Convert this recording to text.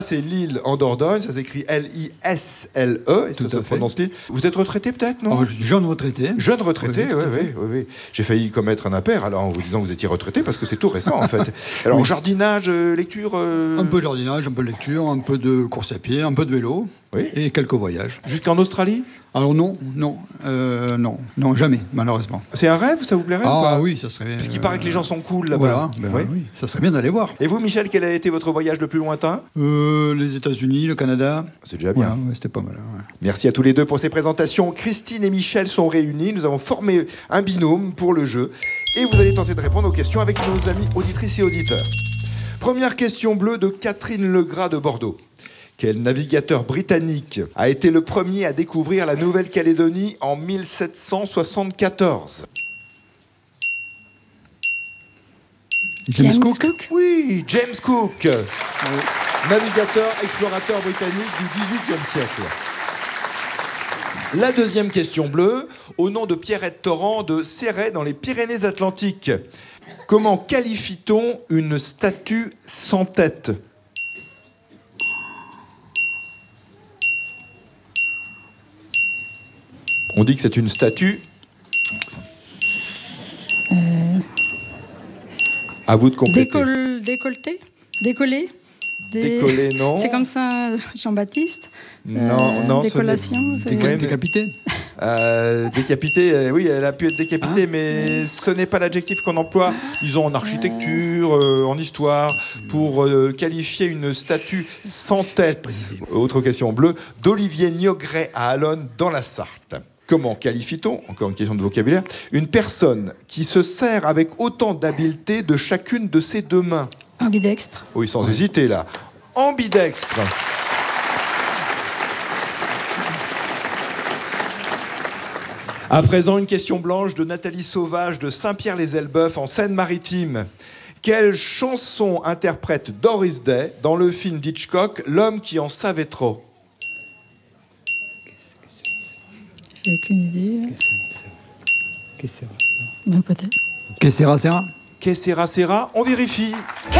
C'est Lille en Dordogne, ça s'écrit L-I-S-L-E et ça se prononce Lille. Vous êtes retraité peut-être, non? Je suis jeune retraité. Jeune retraité, oui. J'ai failli commettre un impair alors en vous disant que vous étiez retraité parce que c'est tout récent en fait. Alors jardinage, lecture Un peu de jardinage, un peu de lecture, un peu de course à pied, un peu de vélo et quelques voyages. Jusqu'en Australie? Alors non, jamais, malheureusement. C'est un rêve, ça vous plairait ou pas? Oui, ça serait... Parce qu'il paraît que les gens sont cool là-bas. Voilà, oui, ça serait bien d'aller voir. Et vous, Michel, quel a été votre voyage le plus lointain? Les États-Unis, le Canada. C'est déjà bien. Ouais, c'était pas mal. Ouais. Merci à tous les deux pour ces présentations. Christine et Michel sont réunis. Nous avons formé un binôme pour le jeu. Et vous allez tenter de répondre aux questions avec nos amis auditrices et auditeurs. Première question bleue de Catherine Legras de Bordeaux. Quel navigateur britannique a été le premier à découvrir la Nouvelle-Calédonie en 1774? James Cook. Oui, James Cook. Navigateur, explorateur britannique du XVIIIe siècle. La deuxième question bleue, au nom de Pierrette Torrent de Céret dans les Pyrénées-Atlantiques. Comment qualifie-t-on une statue sans tête? On dit que c'est une statue. À vous de compléter. Décollé. Décollé, non. C'est comme ça, Jean-Baptiste. Non. Décollation. Décapité. Décapité, oui, elle a pu être décapitée, mais ce n'est pas l'adjectif qu'on emploie. Ils ont en architecture, en histoire, pour qualifier une statue sans tête. Autre question bleue, d'Olivier Niogret à Allonne, dans la Sarthe. Comment qualifie-t-on, encore une question de vocabulaire, une personne qui se sert avec autant d'habileté de chacune de ses deux mains? Ambidextre. Oui, sans hésiter, là. Ambidextre. À présent, une question blanche de Nathalie Sauvage de Saint-Pierre-les-Elbeuf en Seine-Maritime. Quelle chanson interprète Doris Day dans le film d'Hitchcock, L'homme qui en savait trop? J'ai aucune idée. Que sera Mais peut-être. Que sera? Que sera, on vérifie. Que